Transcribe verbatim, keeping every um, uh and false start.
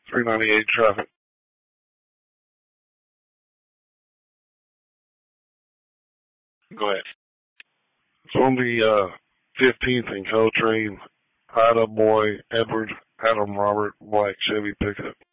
three ninety-eight traffic. Go ahead. It's on the uh, fifteenth and Coltrane, Ida Boy, Edward, Adam Robert, black Chevy pickup.